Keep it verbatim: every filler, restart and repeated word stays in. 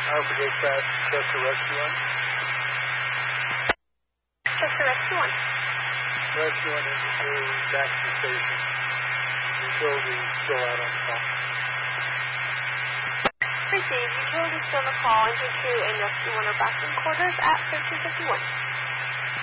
Alpha Dispatch, Chester Rescue one. Chester Rescue one. Rescue one is to back to the station. Utility still out on the call. Received. Utility still on the call. Enter two and rescue one are back in quarters at thirteen fifty-one.